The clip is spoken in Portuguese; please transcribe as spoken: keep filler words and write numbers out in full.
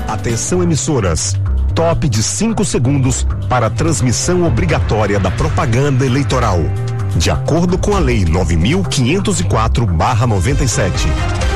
Atenção, emissoras. Top de cinco segundos para a transmissão obrigatória da propaganda eleitoral. De acordo com a Lei nove mil quinhentos e quatro barra noventa e sete.